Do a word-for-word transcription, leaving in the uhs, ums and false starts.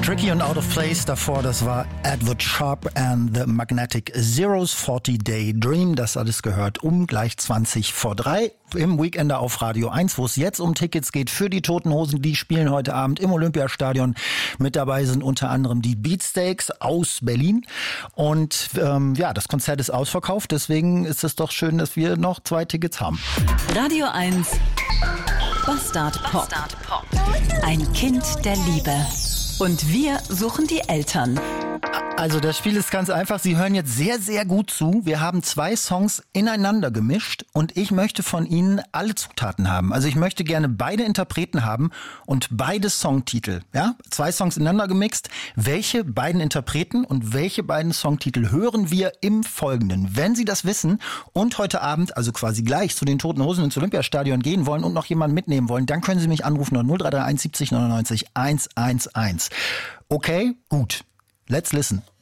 Tricky und Out of Place davor, das war Edward Sharpe and the Magnetic Zeros, forty Day Dream. Das alles gehört um gleich zwanzig vor drei im Weekender auf Radio eins, wo es jetzt um Tickets geht für die Toten Hosen. Die spielen heute Abend im Olympiastadion. Mit dabei sind unter anderem die Beatsteaks aus Berlin. Und ähm, ja, das Konzert ist ausverkauft. Deswegen ist es doch schön, dass wir noch zwei Tickets haben. Radio eins Bastard Pop. Ein Kind der Liebe. Und wir suchen die Eltern. Also das Spiel ist ganz einfach. Sie hören jetzt sehr, sehr gut zu. Wir haben zwei Songs ineinander gemischt und ich möchte von Ihnen alle Zutaten haben. Also ich möchte gerne beide Interpreten haben und beide Songtitel. Ja, zwei Songs ineinander gemixt. Welche beiden Interpreten und welche beiden Songtitel hören wir im Folgenden? Wenn Sie das wissen und heute Abend, also quasi gleich zu den Toten Hosen ins Olympiastadion gehen wollen und noch jemanden mitnehmen wollen, dann können Sie mich anrufen null drei drei eins siebzig neunundneunzig hundertneunzig. Okay, gut. Let's listen.